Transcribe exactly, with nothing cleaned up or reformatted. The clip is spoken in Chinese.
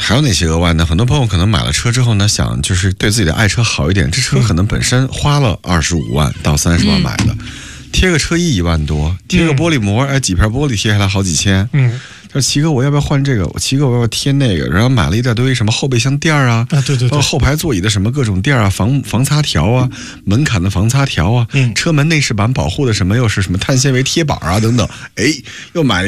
还有哪些额外呢？很多朋友可能买了车之后呢，想就是对自己的爱车好一点，这车可能本身花了二十五万到三十万买的，嗯、贴个车衣一万多，贴个玻璃膜，哎，几片玻璃贴下来好几千。嗯。说齐哥，我要不要换这个？齐哥，我要贴那个，然后买了一大堆什么后备箱垫啊， 啊，对对对， 包括后排座椅的什么各种垫啊，防防擦条啊，门槛的防擦条啊，嗯，车门内饰板保护的什么又是什么碳纤维贴板啊等等，哎，又买了。